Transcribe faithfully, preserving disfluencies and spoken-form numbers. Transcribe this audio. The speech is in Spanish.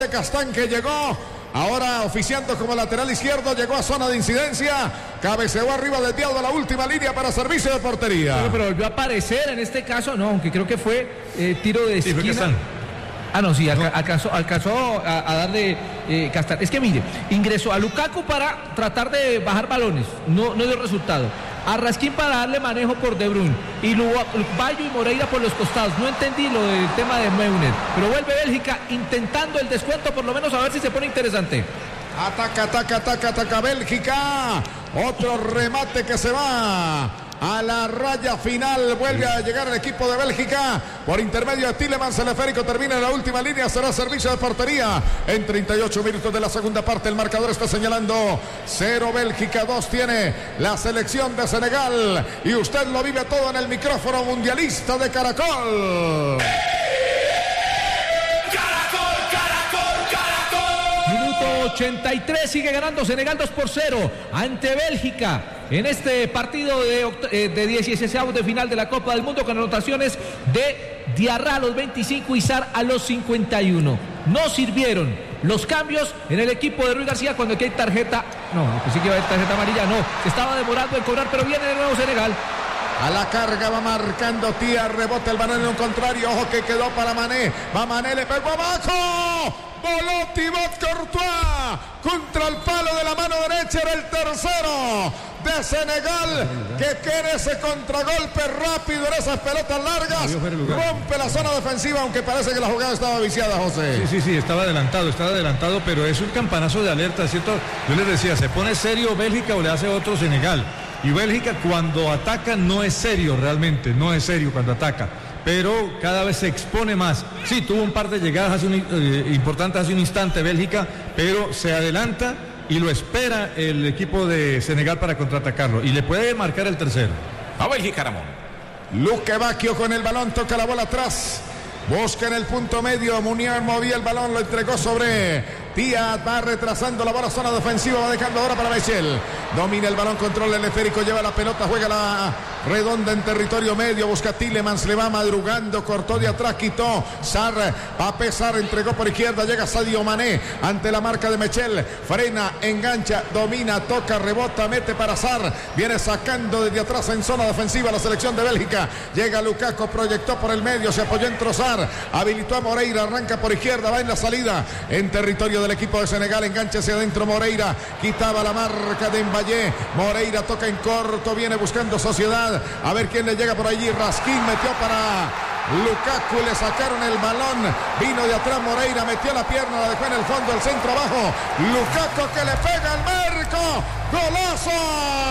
Castán, que llegó ahora oficiando como lateral izquierdo, llegó a zona de incidencia, cabeceó arriba desviado a la última línea para servicio de portería. Pero, pero volvió a aparecer en este caso, no, aunque creo que fue eh, tiro de esquina. Sí, fue Ah, no, sí, alca alcanzó, alcanzó a, a darle eh, Castán. Es que mire, ingresó a Lukaku para tratar de bajar balones, no, no dio resultado. A Raskin para darle manejo por De Bruyne y Bayo y Moreira por los costados. No entendí lo del tema de Meuner, pero vuelve Bélgica intentando el descuento, por lo menos a ver si se pone interesante. Ataca, ataca, ataca, ataca Bélgica. Otro remate que se va a la raya final. Vuelve a llegar el equipo de Bélgica por intermedio de Tielemans. El esférico termina en la última línea. Será servicio de portería en treinta y ocho minutos de la segunda parte. El marcador está señalando cero Bélgica, dos tiene la selección de Senegal. Y usted lo vive todo en el micrófono mundialista de Caracol. ochenta y tres, sigue ganando Senegal dos por cero ante Bélgica en este partido de, de dieciséis de final de la Copa del Mundo, con anotaciones de Diarra a los veinticinco y Sarr a los cincuenta y uno. No sirvieron los cambios en el equipo de Ruiz García cuando aquí hay tarjeta, no, pues sí que iba a haber tarjeta amarilla, no, se estaba demorando en cobrar, pero viene de nuevo Senegal. A la carga va marcando Tía, rebota el balón en un contrario, ojo que quedó para Mané, va Mané, le pegó abajo, voló Thibaut Courtois contra el palo de la mano derecha, era el tercero de Senegal, que quiere ese contragolpe rápido en esas pelotas largas, rompe la zona defensiva, aunque parece que la jugada estaba viciada, José. Sí, sí, sí, estaba adelantado, estaba adelantado, pero es un campanazo de alerta, ¿cierto? Yo les decía, ¿se pone serio Bélgica o le hace otro Senegal? Y Bélgica cuando ataca no es serio realmente, no es serio cuando ataca, pero cada vez se expone más. Sí, tuvo un par de llegadas hace un, eh, importantes hace un instante Bélgica, pero se adelanta y lo espera el equipo de Senegal para contraatacarlo y le puede marcar el tercero. A Bélgica, Ramón. Luque Bacchio con el balón, toca la bola atrás, busca en el punto medio, Munier movía el balón, lo entregó sobre Tía, va retrasando la bola, zona defensiva, va dejando ahora para Michel. Domina el balón, controla el esférico, lleva la pelota, juega la redonda en territorio medio, busca Tielemans, le va madrugando, cortó de atrás, quitó Sarr, va a pesar, entregó por izquierda, llega Sadio Mané ante la marca de Michel, frena, engancha, domina, toca, rebota, mete para Sarr, viene sacando desde atrás en zona defensiva la selección de Bélgica, llega Lukaku, proyectó por el medio, se apoyó en Trossard, habilitó a Moreira, arranca por izquierda, va en la salida, en territorio del equipo de Senegal, engancha hacia adentro Moreira, quitaba la marca de Mbaye, Moreira toca en corto, viene buscando sociedad, a ver quién le llega por allí, Raskin metió para Lukaku, le sacaron el balón, vino de atrás Moreira, metió la pierna, la dejó en el fondo, el centro abajo, Lukaku que le pega al marco, ¡golazo!